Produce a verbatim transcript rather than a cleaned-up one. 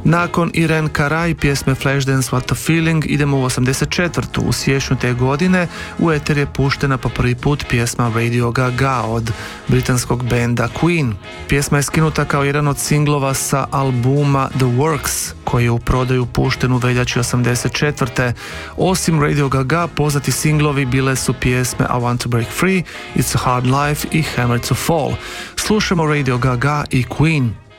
Nakon Irene Cara i pjesme Flashdance What a Feeling idemo u osamdeset četvrtu. U siječnju te godine u eter je puštena po prvi put pjesma Radio Gaga od britanskog benda Queen. Pjesma je skinuta kao jedan od singlova sa albuma The Works, koji je u prodaju pušten u veljači osamdeset četvrte. Osim Radio Gaga, poznati singlovi bile su pjesme I Want to Break Free, It's a Hard Life i Hammer to Fall. Slušamo Radio Gaga i Queen.